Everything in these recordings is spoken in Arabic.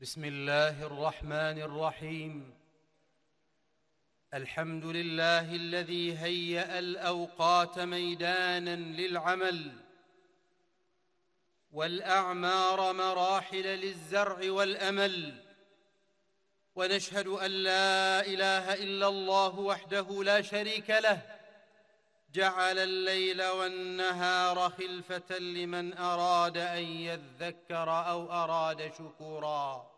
بسم الله الرحمن الرحيم. الحمد لله الذي هيأ الأوقات ميدانا للعمل، والأعمار مراحل للزرع والأمل، ونشهد أن لا إله إلا الله وحده لا شريك له، جعل الليل والنهار خلفة لمن أراد أن يذكر أو أراد شكورا.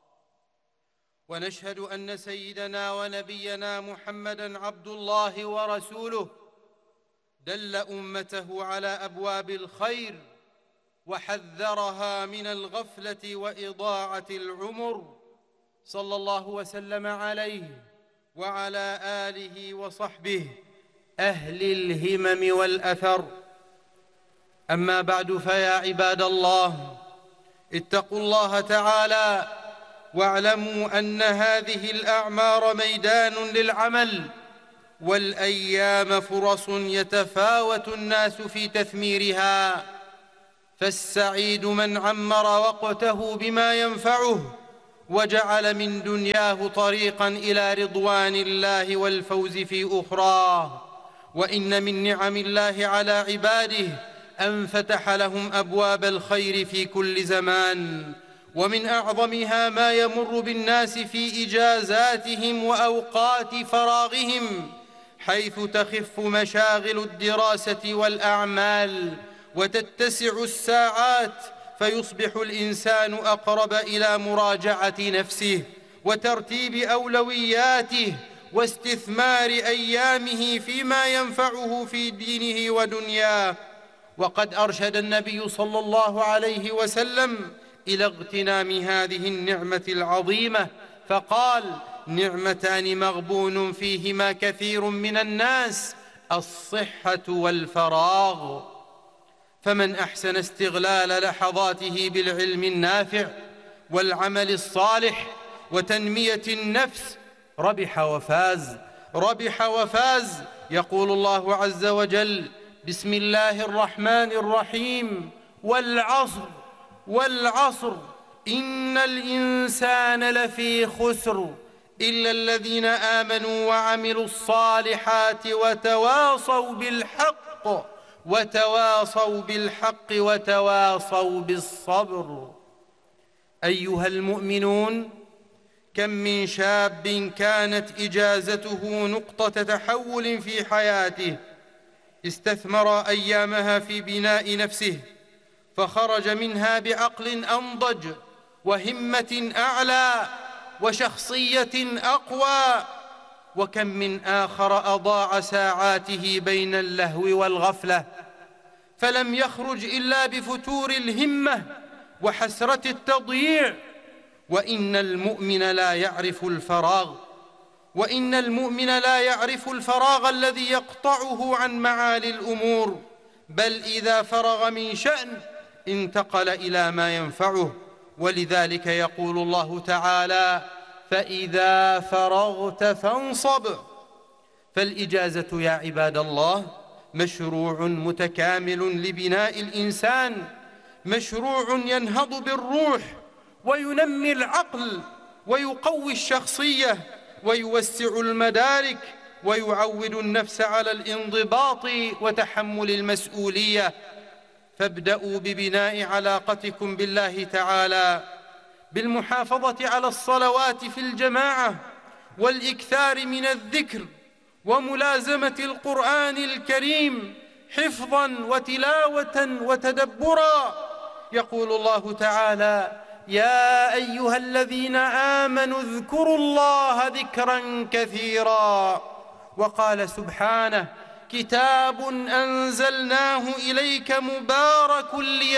ونشهد أن سيدنا ونبينا محمدًا عبد الله ورسوله، دل أمته على أبواب الخير وحذرها من الغفلة وإضاعة العمر، صلى الله وسلم عليه وعلى آله وصحبه أهل الهمم والأثر. أما بعد، فيا عباد الله، اتقوا الله تعالى واعلموا أن هذه الأعمار ميدان للعمل، والأيام فرص يتفاوت الناس في تثميرها، فالسعيد من عمر وقته بما ينفعه وجعل من دنياه طريقا إلى رضوان الله والفوز في أخراه. وإن من نعم الله على عباده أن فتح لهم أبواب الخير في كل زمان، ومن أعظمها ما يمر بالناس في إجازاتهم وأوقات فراغهم، حيث تخف مشاغل الدراسة والأعمال وتتسع الساعات، فيصبح الإنسان أقرب إلى مراجعة نفسه وترتيب أولوياته واستثمار أيامه فيما ينفعه في دينه ودنياه. وقد أرشد النبي صلى الله عليه وسلم إلى اغتنام هذه النعمة العظيمة، فقال: نعمتان مغبون فيهما كثير من الناس، الصحة والفراغ. فمن أحسن استغلال لحظاته بالعلم النافع والعمل الصالح وتنمية النفس ربح وفاز، ربح وفاز. يقول الله عز وجل: بسم الله الرحمن الرحيم: والعصر إن الإنسان لفي خسر إلا الذين آمنوا وعملوا الصالحات وتواصوا بالحق وتواصوا بالصبر. أيها المؤمنون، كم من شاب كانت إجازته نقطة تحول في حياته، استثمر أيامها في بناء نفسه، فخرج منها بعقل أنضج وهمة أعلى وشخصية أقوى. وكم من آخر أضاع ساعاته بين اللهو والغفلة، فلم يخرج إلا بفتور الهمة وحسرة التضييع. وإن المؤمن لا يعرف الفراغ الذي يقطعه عن معالي الأمور، بل إذا فرغ من شأن انتقل إلى ما ينفعه. ولذلك يقول الله تعالى: فإذا فرغت فانصب. فالإجازة يا عباد الله مشروع متكامل لبناء الإنسان، مشروع ينهض بالروح وينمي العقل ويقوي الشخصية ويوسع المدارك ويعود النفس على الانضباط وتحمل المسؤولية. فابدأوا ببناء علاقتكم بالله تعالى بالمحافظة على الصلوات في الجماعة، والإكثار من الذكر، وملازمة القرآن الكريم حفظاً وتلاوة وتدبراً. يقول الله تعالى: يا أيها الذين آمنوا اذكروا الله ذكراً كثيراً. وقال سبحانه: كتاب أنزلناه إليك مبارك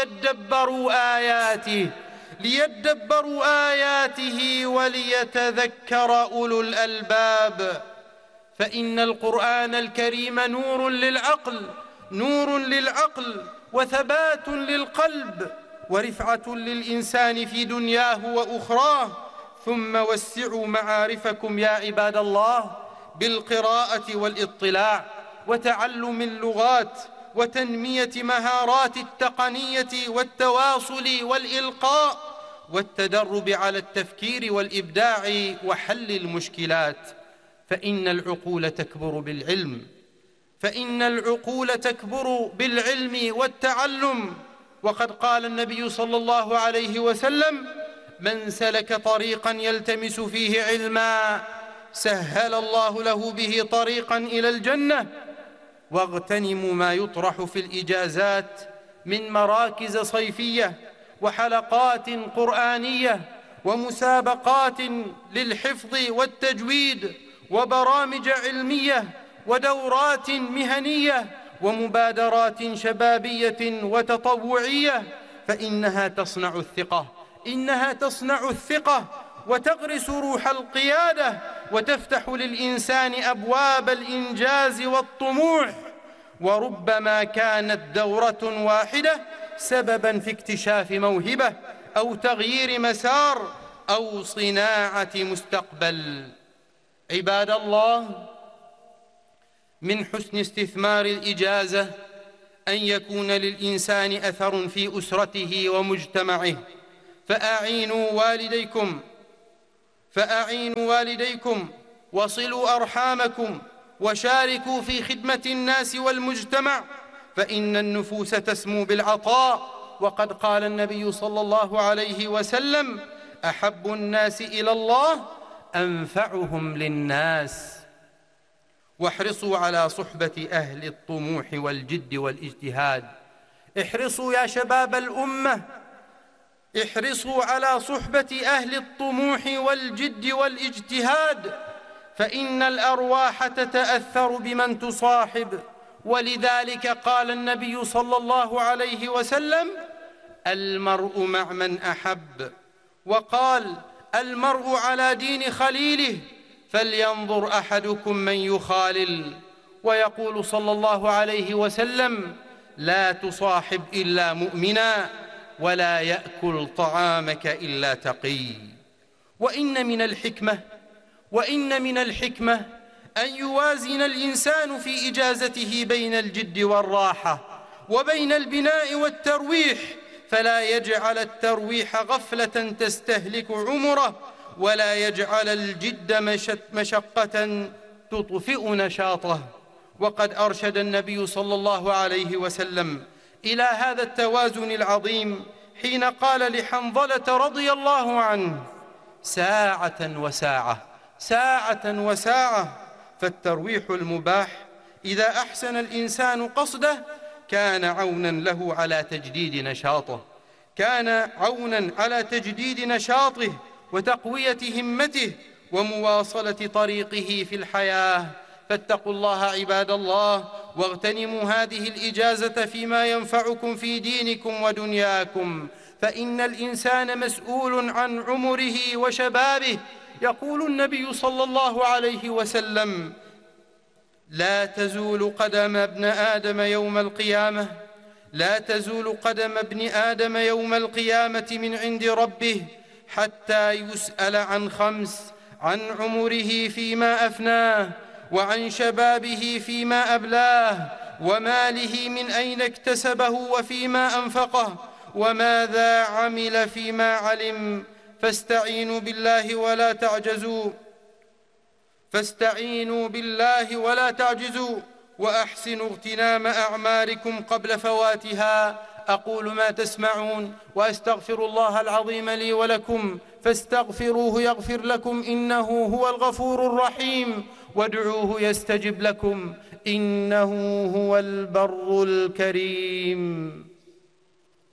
ليدبروا آياته وليتذكر أولو الألباب. فإن القرآن الكريم نور للعقل وثبات للقلب ورفعة للإنسان في دنياه وأخراه. ثم وسعوا معارفكم يا عباد الله بالقراءة والاطلاع وتعلم اللغات وتنمية مهارات التقنية والتواصل والإلقاء والتدرب على التفكير والإبداع وحل المشكلات، فإن العقول تكبر بالعلم والتعلم. وقد قال النبي صلى الله عليه وسلم: من سلك طريقا يلتمس فيه علما سهل الله له به طريقا إلى الجنة. واغتنموا ما يطرح في الإجازات من مراكز صيفية وحلقات قرآنية ومسابقات للحفظ والتجويد وبرامج علمية ودورات مهنية ومبادرات شبابية وتطوعية، فإنها تصنع الثقة وتغرس روح القيادة وتفتح للإنسان أبواب الإنجاز والطموح. وربما كانت دورة واحدة سبباً في اكتشاف موهبة أو تغيير مسار أو صناعة مستقبل. عباد الله، من حسن استثمار الإجازة أن يكون للإنسان أثر في أسرته ومجتمعه، فأعينوا والديكم وصلوا أرحامكم وشاركوا في خدمة الناس والمجتمع، فإن النفوس تسمو بالعطاء. وقد قال النبي صلى الله عليه وسلم: أحب الناس إلى الله أنفعهم للناس. واحرصوا على صحبة أهل الطموح والجد والاجتهاد. احرصوا يا شباب الأمة، احرصوا على صحبة أهل الطموح والجد والاجتهاد، فإن الأرواح تتأثر بمن تصاحب. ولذلك قال النبي صلى الله عليه وسلم: المرء مع من أحب. وقال: المرء على دين خليله، فلينظر أحدكم من يخالل. ويقول صلى الله عليه وسلم: لا تصاحب إلا مؤمنا، ولا يأكل طعامك إلا تقي. وإن من الحكمة أن يوازن الإنسان في إجازته بين الجد والراحة وبين البناء والترويح، فلا يجعل الترويح غفلة تستهلك عمره، ولا يجعل الجد مشقة تطفئ نشاطه. وقد أرشد النبي صلى الله عليه وسلم إلى هذا التوازن العظيم حين قال لحنظلة رضي الله عنه: ساعة وساعة. فالترويح المباح إذا أحسن الإنسان قصده كان عونا له على تجديد نشاطه وتقوية همته ومواصلة طريقه في الحياة. فاتقوا الله عباد الله، واغتنموا هذه الإجازة فيما ينفعكم في دينكم ودنياكم، فإن الإنسان مسؤول عن عمره وشبابه. يقول النبي صلى الله عليه وسلم: لا تزول قدم ابن آدم يوم القيامة من عند ربه حتى يسأل عن 5: عن عمره فيما أفناه، وعن شبابه فيما أبلاه، وماله من أين اكتسبه وفيما أنفقه، وماذا عمل فيما علم. فاستعينوا بالله ولا تعجزوا، وأحسنوا اغتنام أعماركم قبل فواتها. أقول ما تسمعون، وأستغفر الله العظيم لي ولكم، فاستغفروه يغفر لكم، إنه هو الغفور الرحيم. وادعوه يستجب لكم، إنه هو البر الكريم.